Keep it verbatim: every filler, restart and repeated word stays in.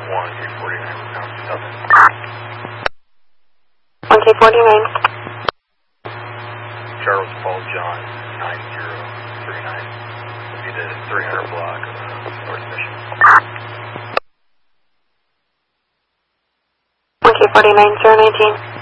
one K forty-nine, nothing. one K forty-nine. Charles Paul John, nine zero three nine. Will be the three hundred block of the North Mission. one K forty-nine, zero nineteen.